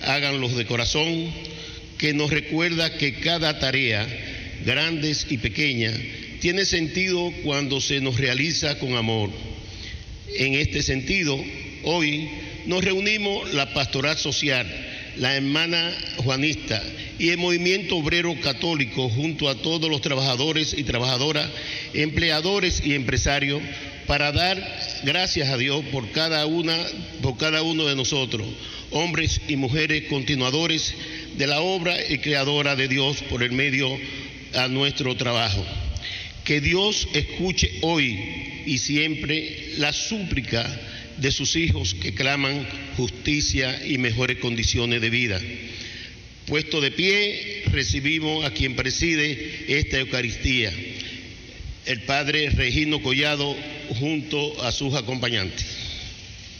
háganlos de corazón, que nos recuerda que cada tarea, grandes y pequeñas, tiene sentido cuando se nos realiza con amor. En este sentido, hoy nos reunimos la Pastoral Social, la Hermana Juanista y el Movimiento Obrero Católico junto a todos los trabajadores y trabajadoras, empleadores y empresarios, para dar gracias a Dios por cada uno de nosotros, hombres y mujeres continuadores de la obra y creadora de Dios por el medio a nuestro trabajo. Que Dios escuche hoy y siempre la súplica de sus hijos que claman justicia y mejores condiciones de vida. Puesto de pie, recibimos a quien preside esta Eucaristía, el Padre Regino Collado, junto a sus acompañantes.